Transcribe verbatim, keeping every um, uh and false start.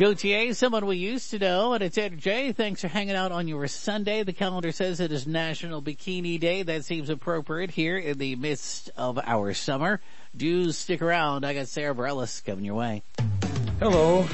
Gautier, someone we used to know, and it's Ed J. Thanks for hanging out on your Sunday. The calendar says it is National Bikini Day. That seems appropriate here in the midst of our summer. Do stick around. I got Sarah Bareilles coming your way. Hello,